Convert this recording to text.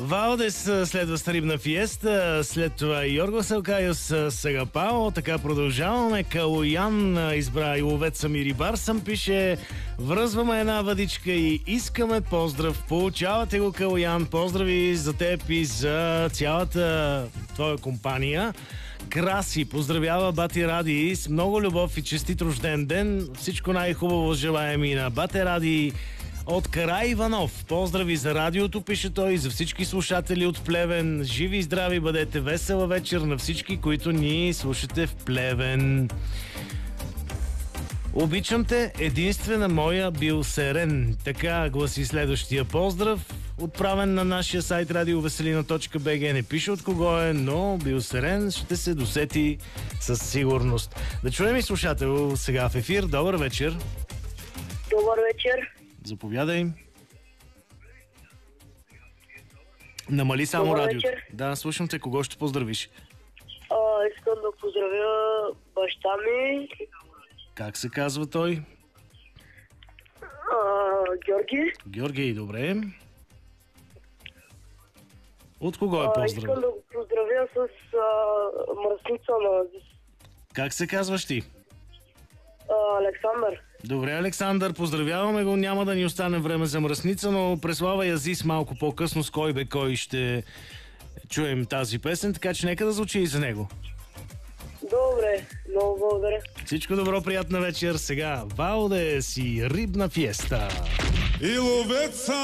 Валдес следва с рибна фиеста, след това Йорго Салкайос с Агапао. Така продължаваме. Калоян избра и ловец съм и рибар съм, пише: връзваме една въдичка и искаме поздрав. Получавате го, Калоян. Поздрави за теб и за цялата твоя компания. Краси поздравява Бати Ради с много любов и честит рожден ден. Всичко най-хубаво желаем и на Бати Ради от Карай Иванов. Поздрави за радиото, пише той, за всички слушатели от Плевен. Живи и здрави бъдете, весела вечер на всички, които ни слушате в Плевен. Обичам те, единствена моя Билсерен. Така гласи следващия поздрав, отправен на нашия сайт radiovеселина.bg. Не пише от кого е, но Билсерен ще се досети със сигурност. Да чуем и слушател сега в ефир. Добър вечер. Добър вечер. Заповядай. Намали само Добър радиото. вечер. Да, слушам те. Кого ще поздравиш? Искам да поздравя баща ми, Как се казва той? Георги. Георгий, добре. От кого е поздрав? Искам да го поздравя с мръсница на Азис. Как се казваш ти? Александър. Добре, Александър, поздравяваме го. Няма да ни остане време за мръсница, но преслава Азис малко по-късно с Кой бе кой ще чуем тази песен, така че нека да звучи и за него. Добре, много благодаря. Всичко добро, приятна вечер. Сега Валдес и рибна фиеста. И ловеца